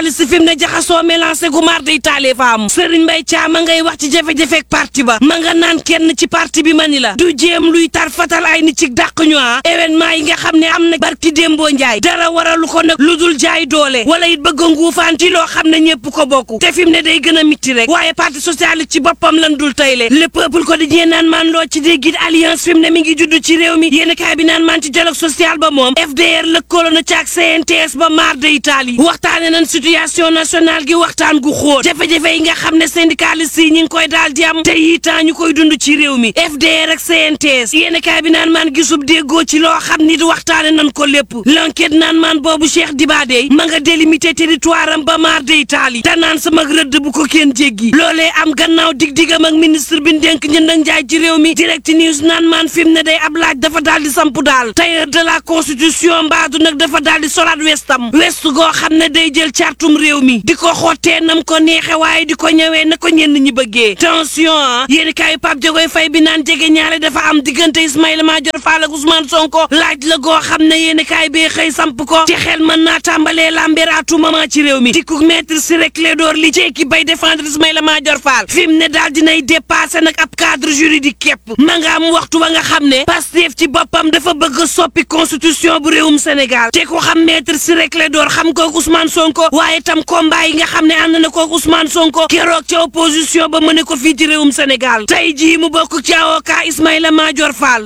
si fi mu ne jaxasoo mélangé gu mar day taalee fa am Serigne Mbaye Thiam ma ngay wax ci jafe-jafeek parti ba ma nga naan kenn ci parti bi mani la du jéem luy tar fatal ay nit ci dàq ñu événement yi nga xam ne am na barki Dembo Njaay dara waralu ko nag lu dul jaay doole wala it bëgg a nguufaan ci loo xam ne ñëpp ko bokk te fi mu ne day gën a mitti rek waaye parti socialiste ci boppam lan dul tayle le peuple ko di naan maan loo ci déggit alliance fi mu ne mi ngi judd ci réew mi yéen kaay bi naan maan ci dialogue social ba moom FDR lëkkaloo na ci ak CNTS ba maar de Italie waxtaane nañ situation nationale gi waxtaan gu xóot jafe-jafe yi nga xam ne syndicaliste yi ñi ngi koy daal di am te yitaa ñu koy dund ci réew mi FDR ak CNTS yéen kaay bi naan maan gisub déggoo ci loo xam ni di waxtaane nañ ko lépp l'enquête naan maan boobu Cheikh Dibadé ma nga délimité territoire am ba maar de Italie te naan sama rëdd bu ko kenn jéggi loolee am gannaaw dig-digam ak ministre bi dénk njënd ak njaay ci réew mi direct news naan maan fi mu ne day ab laaj dafa daal di sampu daal tailleur de la constitution mbaadu nag dafa daal di solaat west goo xam ne day jël cartum réew mi di ko xottee nam ko neexe waaye di ko ñëwee na ko ñenn ñi bëggee tension yéeni kaayu Pape Diogoy Faye bi naan jege ñaale dafa am diggante Ismaïla Madior Fall ak Ousmane Sonko laaj la goo xam ne yéeni kaay bee xëy samp ko ci xel mën naa tàmbalee lambeer à tout moment ci réew mi dikku maître Ciré Clédor Ly ci équipe bay défendre Ismaïla Madior Fall fi mu ne daal dinay dépassé nag ab cadre juridique képp ma nga am waxtu ba nga xam ne Pastef ci boppam dafa bëgg soppi constitution bu réewum Sénégal te ko xam maître Ciré Clédor xam ko Ousmane Sonko waaye tam combat yi nga xam ne ànd na ko Ousmane Sonko keroog ca opposition ba mëne ko fii ci réewum Sénégal tey jii mu bokk ci avocat Ismaïla Madior Fall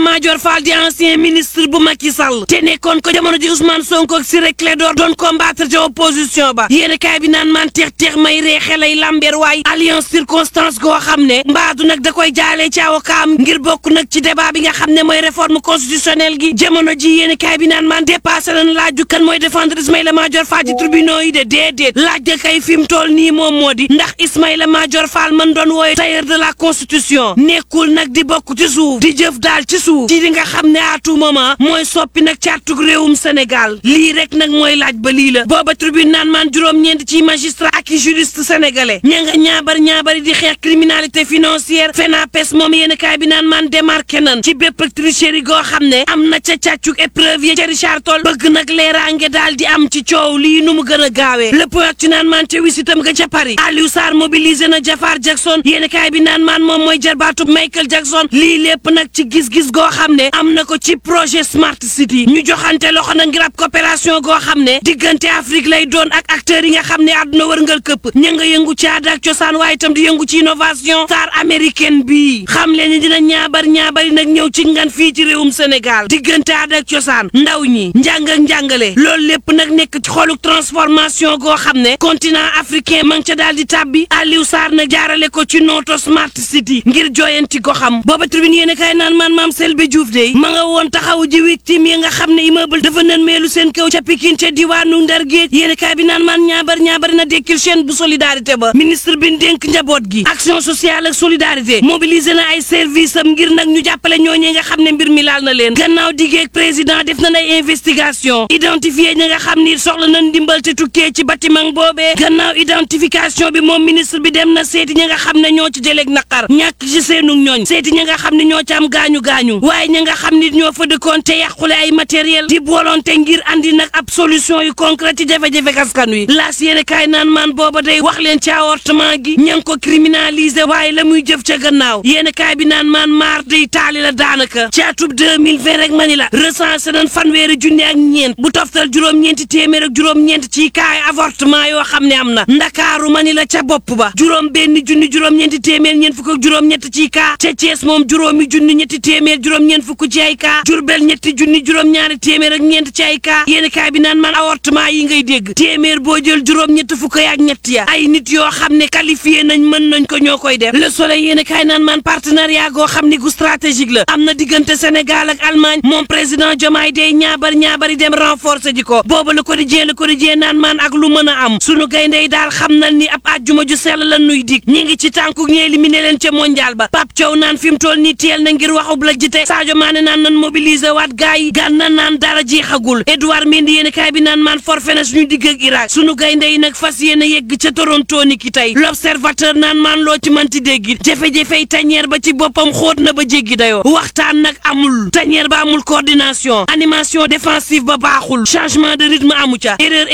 di ancien ministre bu Macky Sall te nekkoon ko jamono ji Ousmane Sonko ak Ciré Clédor doon combattre ca opposition ba yéen kaay bi naan man teex may reexe lay lambeer waay alliance circonstance goo xam ne mbaadu nag da koy jaalee ci avocat am ngir bokk nag ci débat bi nga xam ne mooy réforme constitutionnelle gi jamono ji yéen kaay bi naan man dépassé nañ laaju kan mooy défendre Ismaïla Madior Fall ci tribunaux yi de déedéet laaj ga kay fi mu toll nii moom moo di ndax Ismaïla Madior Fall man doon wooye tailleur de la constitution nekkul nag di bokk ci suuf di jëf daal ci suuf ci li nga xam ne à tout moment mooy soppi nag càttug réewum Sénégal lii rek nag mooy laaj ba lii la booba tribune naan man juróom-ñeent ci magistrat ak i juriste sénégalais ña nga ñaabari di xeex criminalité financière FENAPES moom yéen kaay bi naan man démarqué nan ci bépp tricherie goo xam ne am na ca càccug épreuve yi ca Richard Toll bëgg nag leeraange daal di am ci coow lii nu mu gën a gaawee le point ci naan man ca wisitam nga ca Paris Aliou Sarr mobilisé na Jafar Jackson yéen kaay bi naan man moom mooy jarbaatu Michael Jackson lii lépp nag ci gis-gis goo xam ne am na ko ci projet Smart City ñu joxante loxo na ngir ab coopération goo xam ne diggante Afrique lay doon ak acteurs yi nga xam ne àdduna wërngal këpp ña nga yëngu ci aada ak cosaan waaye itam di yëngu ci innovation star américaine bi xam leen ni dina ñaabari nag ñëw ci ngan fii ci réewum Sénégal diggante aada ak cosaan ndaw ñi njàng ak njàngale loolu lépp nag nekk ci xoluk transformation goo xam ne continent africain ma ngi ca daal di tàbbi Aliou Sarr nag jaarale ko ci nooto Smart City ngir jooyanti ko xam booba tribune yéen kay naan man maam Selbe Diouf de ma nga woon taxawu ji victime yi nga xam ne immeuble dafa nan meelu seen kaw ca Pikine ca diwaanu Ndar Géej yéen kay bi naan man ñaabari na dekkil chaîne bu solidarité ba ministre bi dénk njaboot gi action sociale ak solidarité mobilisé na ay service am ngir nag ñu jàppale ñooñee nga xam ne mbir mi laal na leen gannaaw diggeeg président def na ay investigation identifié ñi nga xam ni soxla nañ ndimbal te tukkee ci bâtiment boobee gannaaw identification bi moom ministre bi dem na seeti ñi nga xam ne ñoo ci jëleeg naqar ñàkk ci seenu ñooñ seeti ñi nga xam ne ñoo ci am gaañu waaye ñi nga xam ni ñoo fa dëkkoon te yàqule ay matériel di volonté ngir andi nag ab solution yu concrète ci jafe-jafe askan wi laas yéene kaay naan maan booba day wax leen ci avortement gi ña ngi ko criminalisé waaye la muy jëf ca gannaaw yéene kaay bi naan maan maar day taali la daanaka ci atub 2020 rek mani la recensé nañ fanweeri junni ak ñeent bu toftal juróom-ñeenti téeméer ak juróom-ñeent ci kaay avortement yoo xam ne am na ndakaaru mani la ca bopp ba juróom benn junni juróom-ñeenti téeméer ñeent fukk ak juróom-ñett ci kaa ca Thiès moom juróomi junni ñetti téeméer juróom-ñeent fukk ci ay kaa Jurbel ñetti junni juróom-ñaari téeméer ak ñeent ci ay kaa yéeni kaay bi naan man avortement yi ngay dégg téeméer boo jël juróom-ñett fukk ak ñett ya ay nit yoo xam ne qualifié nañ mën nañ ko ñoo koy def Le Soleil yéeni kaay naan man partenariat goo xam ne gu stratégique la am na diggante Sénégal ak Allemagne moom président Diomaye day ñaabari dem renforcer ji ko booba Le Quotidien naan man ak lu mën a am sunu gayndey daal xam nañ ni ab àjjuma ju sell lan nuy dig ñi ngi ci tànku ñi éliminé leen ca mondial ba Pape Thiaw naan fi mu toll nii teel na ngir waxub la jite Sadio Mané naan nan mobiliser waat gars yi Gana naan dara jeexagul Edouard Mendy yéen kaay bi naan man forfait na suñu digg ak Irak sunu gaynde yi nag fas yéen a yegg ca Toronto ni ki tey L'Observateur naan man loo ci manti dégg jafe-jafey tanière ba ci boppam xóot na ba jéggi dayoo waxtaan nag amul tanière ba amul coordination animation défensive ba baaxul changement de rythme amu ca erreur individuelle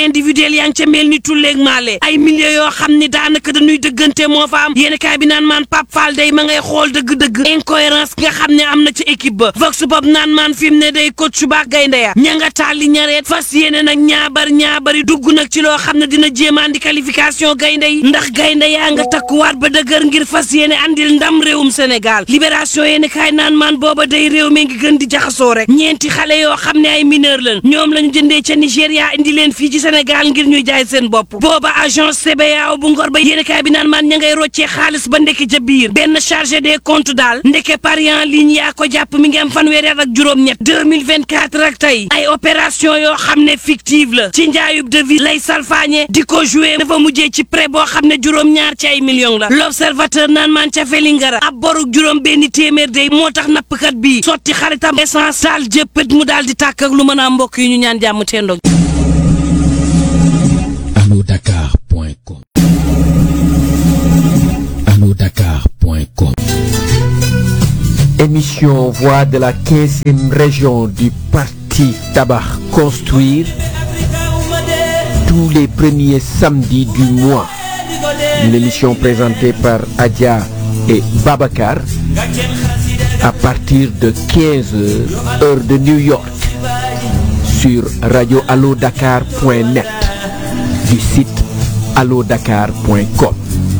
butéel yaa ngi ca mel ni tulleeg maale ay millions yoo xam ne daanaka dañuy dëggante moo fa am yéen kaay bi naan maan Pape Fall day ma ngay xool dëgg-dëgg incohérence nga xam ne am na ci équipe ba vox pop naan maan fi mu ne day coach ba gaynde ya ña nga tàlli ñareet fas yéene nag ñaabari dugg nag ci loo xam ne dina jéem andi qualification gaynde yi ndax gaynde yaa nga takkuwaat ba dëgër ngir fas yéene andil ndam réewum Sénégal libération yéen kaay naan maan booba day réew mi ngi gën di jaxasoo rek ñeenti xale yoo xam ne ay mineur lañ ñoom lañu jëndee ca Nigéria indi leen fii ci Sénégal ngir ñuy jaay seen bopp booba agence CBAO bu Ngor ba yéen kaay bi naan maan ña ngay roccee xaalis ba ndeke ca biir benn chargé des comptes daal ndeke pari en ligne yaa ko jàpp mi ngi am fanweeri at ak juróom-ñett 2024 rek tey ay opération yoo xam ne fictive la ci njaayub devise lay salfaañe di ko joué dafa mujjee ci prêt boo xam ne juróom-ñaar ci ay millions la l'observateur naan maan ca Felingara ab boruk juróom benn téeméer day moo tax nappkat bi sotti xaritam essence daal jëppët mu daal di tàkk ak lu mën a mbokk yi ñu ñaan jàmm teendoo alodakar.com alodakar.com Émission Voix de la 15e région du Parti Tabac Construire tous les premiers samedis du mois. Une émission présentée par Adja et Babacar à partir de 15h heure de New York sur radioalodakar.net du site alodakar.com.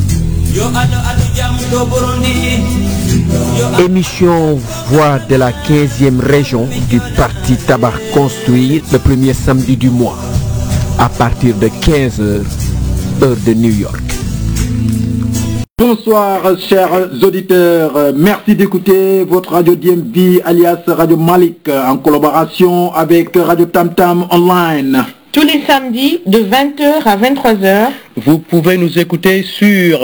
Émission Voix de la 15e région du Parti Tabac Construire le premier samedi du mois à partir de 15h heure de New York. Bonsoir chers auditeurs, merci d'écouter votre radio DMV alias Radio Malik en collaboration avec Radio Tam Tam Online. Tous les samedis de 20h à 23h. Vous pouvez nous écouter sur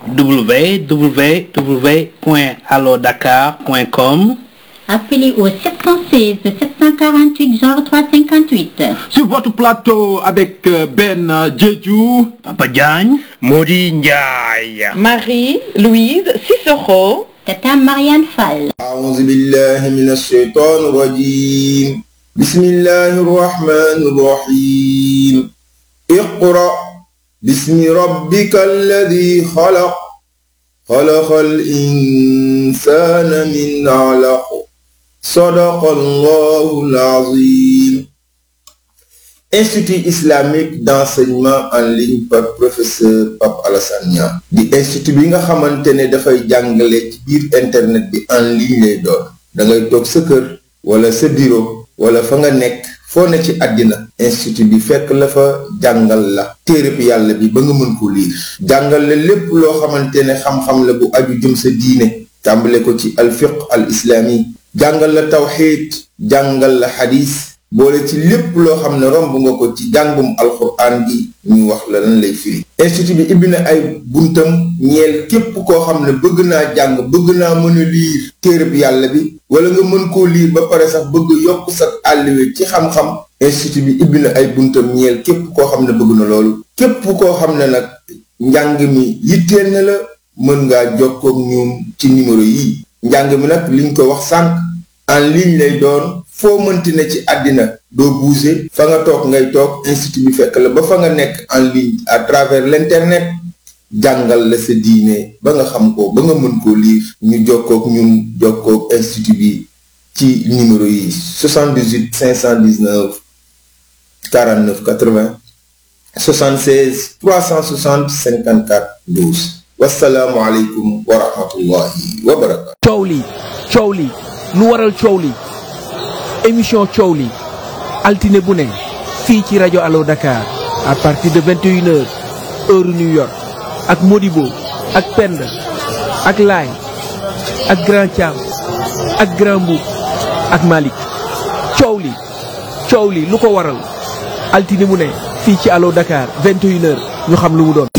www.allodakar.com. Appelez au 716 748 0358. Sur votre plateau avec Ben Djedjou, Papa Diagne, Modi Ndiaye, Marie-Louise Cicero, Tata Marianne Fall. أعوذ بالله من الشيطان الرجيم بسم الله الرحمن الرحيم اقرأ باسم ربك الذي خلق خلق الإنسان من علق صدق الله العظيم. Institut islamique d'enseignement en ligne par professeur Pape Alassane Niang di institut bi nga xamante ne dafay jàngale ci biir internet bi en ligne lay doon da ngay toog sa kër wala sa bureau wala fa nga nekk foo ne ci àddina institut bi fekk la fa jàngal la téereb yàlla bi ba nga mën ko liir jàngal la lépp loo xamante ne xam-xam la bu aju jëm sa diine tàmbale ko ci al fiqh al islami jàngal la tawxiid jàngal la xadis boole ci lépp loo xam ne romb nga ko ci jàngum alxuraan gi ñu wax la lan lay firi. institut bi ibbi na ay buntam ñeel képp koo xam ne bëgg naa jàng bëgg naa mën a liir téereb yàlla bi wala nga mën koo liir ba pare sax bëgg yokk sa àlliwe ci xam-xam institut bi ibbi na ay buntam ñeel képp koo xam ne bëgg na loolu képp koo xam ne nag njàng mi yitteel na la mën ngaa jokkoo ak ñoom ci numéro yi njàng mi nag liñ ko wax sànq en ligne lay doon foo mënti ne ci àddina doo bouger fa nga toog ngay toog institut bi fekk la ba fa nga nekk en ligne à travers l'internet jàngal la sa diine ba nga xam ko ba nga mën koo lire ñu jokkook ñun jokkook institut bi ci numéro yi 78 519 49 80 76 360 54 12 wassalaamu aleykum wa rahmatullahi wa barakatu. coow li lu waral coow li émission coow li altine bu ne fii ci rajo Allo Dakar à partir de 21h heure New York ak Modibo ak Penda ak Laay ak Grand Thiam ak Grand Mboup ak Malick coow li lu ko waral altine bu ne fii ci Allo Dakar 21h ñu xam lu mu doon.